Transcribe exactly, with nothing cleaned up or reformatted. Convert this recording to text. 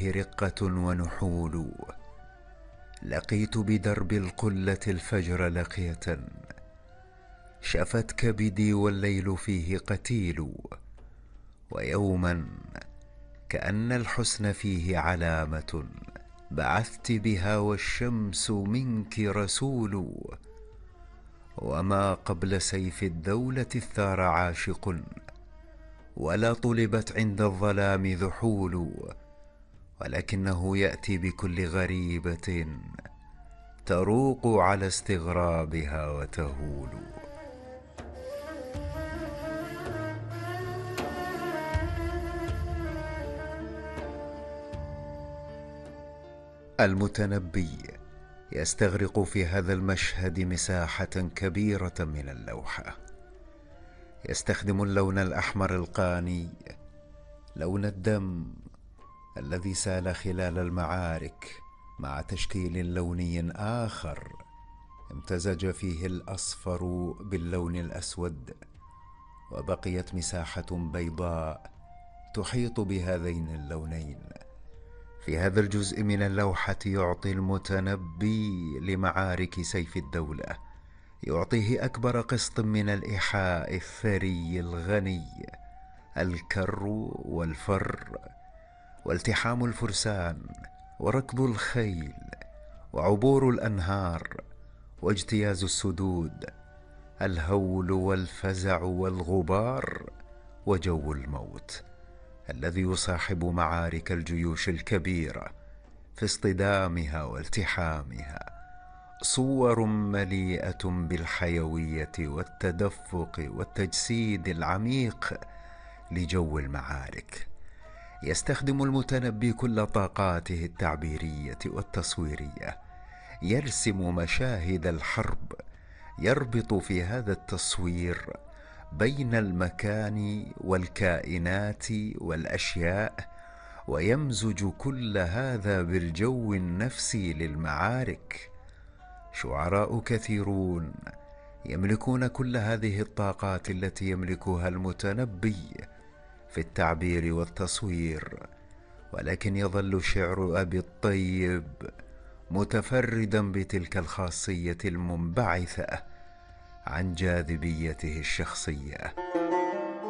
فيه رقة ونحول. لقيت بدرب القلة الفجر لقية، شفت كبدي والليل فيه قتيل. ويوما كأن الحسن فيه علامة، بعثت بها والشمس منك رسول. وما قبل سيف الدولة الثار عاشق، ولا طلبت عند الظلام ذحول. ولكنه يأتي بكل غريبة، تروق على استغرابها وتهول. المتنبي يستغرق في هذا المشهد مساحة كبيرة من اللوحة. يستخدم اللون الأحمر القاني، لون الدم الذي سال خلال المعارك، مع تشكيل لوني آخر امتزج فيه الأصفر باللون الأسود، وبقيت مساحة بيضاء تحيط بهذين اللونين. في هذا الجزء من اللوحة يعطي المتنبي لمعارك سيف الدولة، يعطيه أكبر قسط من الإيحاء الثري الغني، الكر والفر والتحام الفرسان وركض الخيل وعبور الأنهار واجتياز السدود، الهول والفزع والغبار وجو الموت الذي يصاحب معارك الجيوش الكبيرة في اصطدامها والتحامها. صور مليئة بالحيوية والتدفق والتجسيد العميق لجو المعارك. يستخدم المتنبي كل طاقاته التعبيرية والتصويرية، يرسم مشاهد الحرب، يربط في هذا التصوير بين المكان والكائنات والأشياء، ويمزج كل هذا بالجو النفسي للمعارك. شعراء كثيرون يملكون كل هذه الطاقات التي يملكها المتنبي في التعبير والتصوير، ولكن يظل شعر أبي الطيب متفردا بتلك الخاصية المنبعثة عن جاذبيته الشخصية.